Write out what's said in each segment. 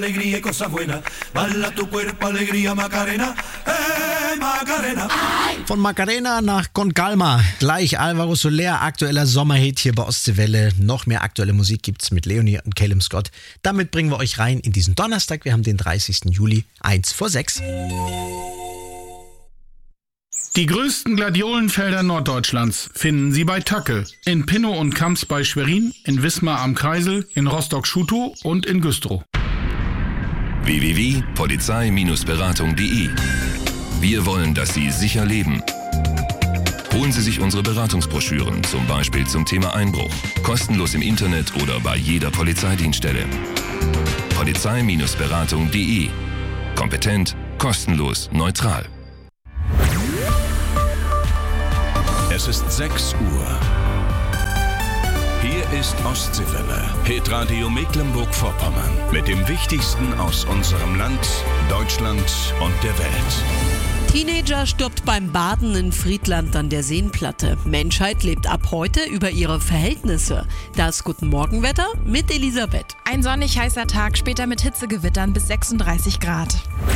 Alegría y cosas buenas, baila tu cuerpo, alegría Macarena, Macarena. Von Macarena nach Con Calma. Gleich Alvaro Soler, aktueller Sommerhit hier bei Ostseewelle. Noch mehr aktuelle Musik gibt's mit Leonie und Caleb Scott. Damit bringen wir euch rein in diesen Donnerstag. Wir haben den 30. Juli, 5:45. Die größten Gladiolenfelder Norddeutschlands finden Sie bei Töckel. In Pinnow und Kamps bei Schwerin, in Wismar am Kreisel, in Rostock-Schutow und in Güstrow. www.polizei-beratung.de. Wir wollen, dass Sie sicher leben. Holen Sie sich unsere Beratungsbroschüren, zum Beispiel zum Thema Einbruch. Kostenlos im Internet oder bei jeder Polizeidienststelle. Polizei-beratung.de. Kompetent, kostenlos, neutral. Es ist 6 Uhr. Hier ist Ostseewelle, Hitradio Mecklenburg-Vorpommern. Mit dem Wichtigsten aus unserem Land, Deutschland und der Welt. Teenager stirbt beim Baden in Friedland an der Seenplatte. Menschheit lebt ab heute über ihre Verhältnisse. Das Guten Morgenwetter mit Elisabeth. Ein sonnig heißer Tag, später mit Hitzegewittern bis 36 Grad.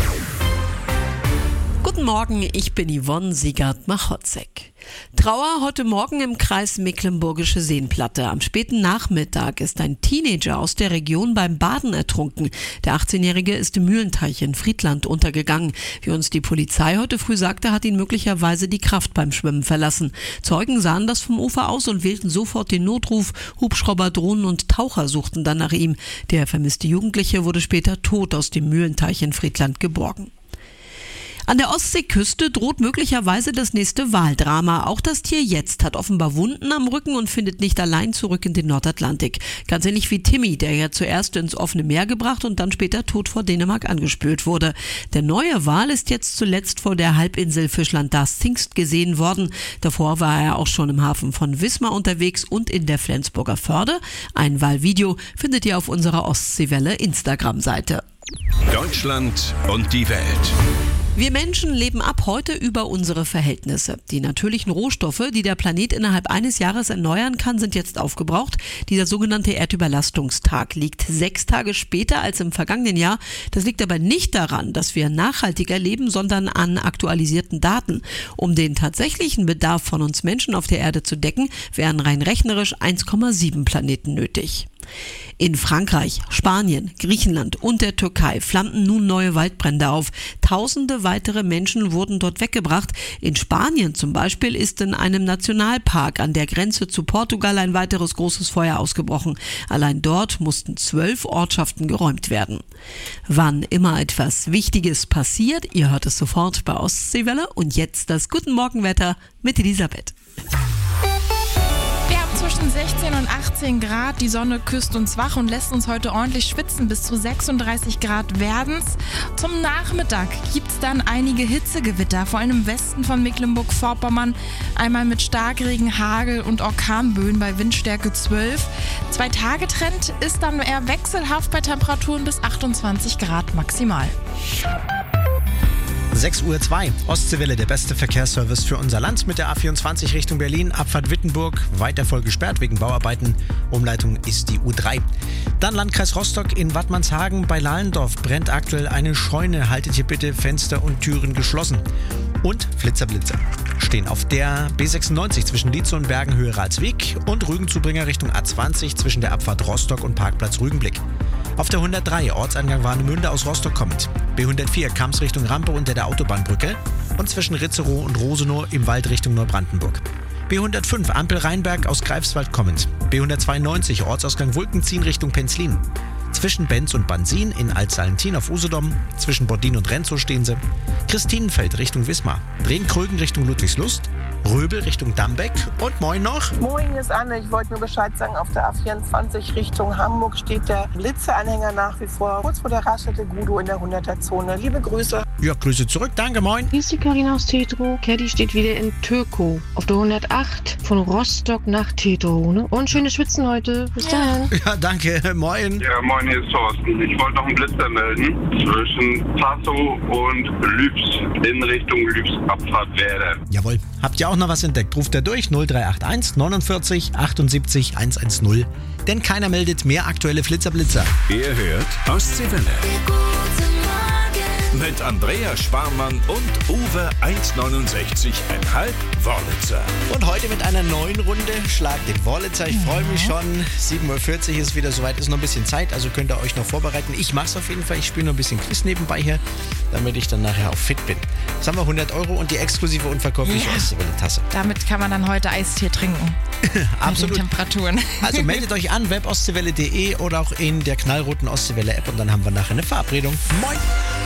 Guten Morgen, ich bin Yvonne Siegert-Machotzek. Trauer heute Morgen im Kreis Mecklenburgische Seenplatte. Am späten Nachmittag ist ein Teenager aus der Region beim Baden ertrunken. Der 18-Jährige ist im Mühlenteich in Friedland untergegangen. Wie uns die Polizei heute früh sagte, hat ihn möglicherweise die Kraft beim Schwimmen verlassen. Zeugen sahen das vom Ufer aus und wählten sofort den Notruf. Hubschrauber, Drohnen und Taucher suchten dann nach ihm. Der vermisste Jugendliche wurde später tot aus dem Mühlenteich in Friedland geborgen. An der Ostseeküste droht möglicherweise das nächste Waldrama. Auch das Tier jetzt hat offenbar Wunden am Rücken und findet nicht allein zurück in den Nordatlantik. Ganz ähnlich wie Timmy, der ja zuerst ins offene Meer gebracht und dann später tot vor Dänemark angespült wurde. Der neue Wal ist jetzt zuletzt vor der Halbinsel Fischland Darß-Zingst gesehen worden. Davor war er auch schon im Hafen von Wismar unterwegs und in der Flensburger Förde. Ein Walvideo findet ihr auf unserer Ostseewelle Instagram-Seite. Deutschland und die Welt. Wir Menschen leben ab heute über unsere Verhältnisse. Die natürlichen Rohstoffe, die der Planet innerhalb eines Jahres erneuern kann, sind jetzt aufgebraucht. Dieser sogenannte Erdüberlastungstag liegt 6 Tage später als im vergangenen Jahr. Das liegt aber nicht daran, dass wir nachhaltiger leben, sondern an aktualisierten Daten. Um den tatsächlichen Bedarf von uns Menschen auf der Erde zu decken, wären rein rechnerisch 1,7 Planeten nötig. In Frankreich, Spanien, Griechenland und der Türkei flammten nun neue Waldbrände auf. Tausende weitere Menschen wurden dort weggebracht. In Spanien zum Beispiel ist in einem Nationalpark an der Grenze zu Portugal ein weiteres großes Feuer ausgebrochen. Allein dort mussten 12 Ortschaften geräumt werden. Wann immer etwas Wichtiges passiert, ihr hört es sofort bei Ostseewelle. Und jetzt das Guten Morgenwetter mit Elisabeth. Zwischen 16 und 18 Grad. Die Sonne küsst uns wach und lässt uns heute ordentlich schwitzen. Bis zu 36 Grad werden's. Zum Nachmittag gibt's dann einige Hitzegewitter, vor allem im Westen von Mecklenburg-Vorpommern. Einmal mit Starkregen, Hagel und Orkanböen bei Windstärke 12. 2-Tage-Trend ist dann eher wechselhaft bei Temperaturen bis 28 Grad maximal. 6:02 Uhr, Ostseewelle, der beste Verkehrsservice für unser Land mit der A24 Richtung Berlin, Abfahrt Wittenburg, weiter voll gesperrt wegen Bauarbeiten. Umleitung ist die U3. Dann Landkreis Rostock in Wattmannshagen bei Lahlendorf brennt aktuell eine Scheune. Haltet hier bitte Fenster und Türen geschlossen. Und Flitzer stehen auf der B96 zwischen Lietze und Bergenhöhe Ralsweg und Rügenzubringer Richtung A20 zwischen der Abfahrt Rostock und Parkplatz Rügenblick. Auf der 103 Ortseingang Warnemünde aus Rostock kommend. B104 Kamps Richtung Rampe unter der Autobahnbrücke und zwischen Ritzerow und Rosenow im Wald Richtung Neubrandenburg. B105 Ampel Rheinberg aus Greifswald kommend. B192 Ortsausgang Wulkenziehen Richtung Penzlin. Zwischen Benz und Bansin in Altsalentin auf Usedom. Zwischen Bordin und Renzow stehen sie. Christinenfeld Richtung Wismar. Breen-Krögen Richtung Ludwigslust. Röbel Richtung Dambeck und moin noch. Moin, hier ist Anne. Ich wollte nur Bescheid sagen, auf der A24 Richtung Hamburg steht der Blitzeanhänger nach wie vor kurz vor der Raststätte Gudo in der 100er-Zone. Liebe Grüße. Ja, Grüße zurück, danke, moin. Hier ist die Carina aus Tetro. Caddy steht wieder in Tökow auf der 108 von Rostock nach Tetro. Ne? Und schöne Schwitzen heute. Bis dann. Ja, danke, moin. Ja, moin, hier ist Thorsten. Ich wollte noch einen Blitzer melden zwischen Passau und Lübs in Richtung Lübs-Abfahrtwerder. Jawohl. Habt ihr auch noch was entdeckt? Ruft er durch 0381 49 78 110. Denn keiner meldet mehr aktuelle Flitzer-Blitzer. Ihr hört Ostseewelle. Mit Andrea Sparmann und Uwe 1,69,5 Wörlitzer. Und heute mit einer neuen Runde Schlag den Wörlitzer. Ich freue mich schon. 7.40 Uhr ist wieder soweit. Ist noch ein bisschen Zeit, also könnt ihr euch noch vorbereiten. Ich mache es auf jeden Fall. Ich spiele noch ein bisschen Quiz nebenbei hier, damit ich dann nachher auch fit bin. Jetzt haben wir 100 € und die exklusive unverkäufliche Ostseewelle-Tasse. Damit kann man dann heute Eistee trinken. Absolut. Bei den Temperaturen. Also meldet euch an, webostseewelle.de oder auch in der knallroten Ostseewelle-App und dann haben wir nachher eine Verabredung. Moin!